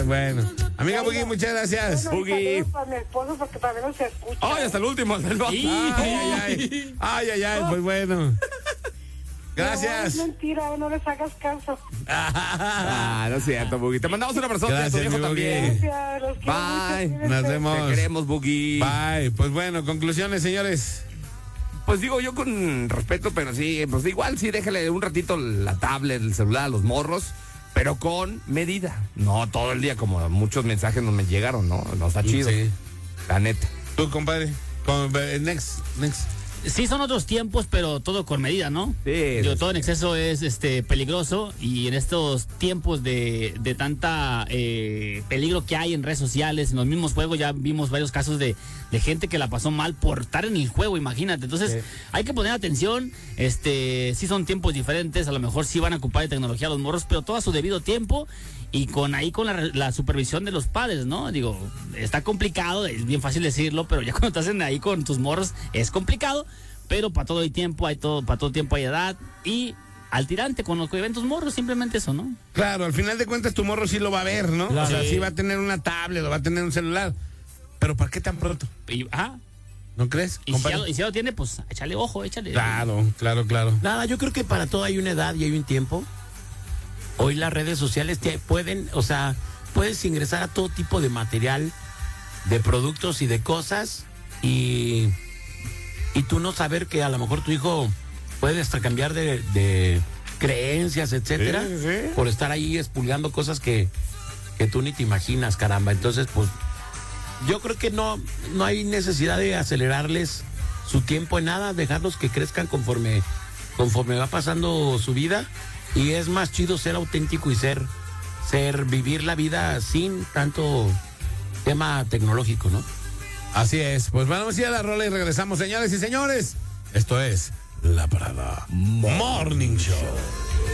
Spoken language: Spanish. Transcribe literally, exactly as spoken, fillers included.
Bueno, amiga Buggy, muchas gracias. Bueno, Buggy. saludos para mi esposo porque también no se escucha. Ay, hasta el último. hasta el- Ay, ay, ay. Ay, ay, ay, pues bueno. Gracias. No, es mentira, no les hagas caso. Ah, no es cierto, Buggy. Te mandamos un abrazo a tu Gracias, viejo mi también. Buggy. Gracias, los quiero Bye. mucho, Nos cuídense. vemos. Te queremos, Buggy. Bye. Pues bueno, conclusiones, señores. Pues digo yo con respeto, pero sí, pues igual sí déjale un ratito la tablet, el celular a los morros, pero con medida. No todo el día, como muchos mensajes nos me llegaron, ¿no? No está chido. Sí. La neta. Tú, compadre. Con, eh, next, next. Sí, son otros tiempos, pero todo con medida, ¿no? Sí, Yo, sí. todo en exceso es este peligroso y en estos tiempos de, de tanta eh, peligro que hay en redes sociales, en los mismos juegos, ya vimos varios casos de, de gente que la pasó mal por estar en el juego, imagínate. Entonces, Sí. hay que poner atención. Este, sí son tiempos diferentes, a lo mejor sí van a ocupar de tecnología los morros, pero todo a su debido tiempo y con ahí con la, la supervisión de los padres, ¿no? Digo, está complicado, es bien fácil decirlo, pero ya cuando estás en ahí con tus morros es complicado. Pero para todo hay tiempo, hay todo, para todo tiempo hay edad y al tirante con los eventos morros, simplemente eso, ¿no? Claro, al final de cuentas tu morro sí lo va a ver, ¿no? Claro. O sea, Sí. sí va a tener una tablet o va a tener un celular. Pero ¿para qué tan pronto? Y, ajá, ¿No crees? y si, compadre? ya, y si ya lo tiene, pues échale ojo, échale. Claro, claro, claro. Nada, yo creo que para todo hay una edad y hay un tiempo. Hoy las redes sociales te pueden, o sea, puedes ingresar a todo tipo de material, de productos y de cosas y, y tú no saber que a lo mejor tu hijo puede hasta cambiar de, de creencias, etcétera, Sí, sí. por estar ahí expulgando cosas que, que tú ni te imaginas, caramba. Entonces, pues, yo creo que no, no hay necesidad de acelerarles su tiempo en nada, dejarlos que crezcan conforme, conforme va pasando su vida. Y es más chido ser auténtico y ser, ser, vivir la vida sin tanto tema tecnológico, ¿no? Así es. Pues vamos a ir a la rola y regresamos, señores y señores. Esto es La Parada Morning Show.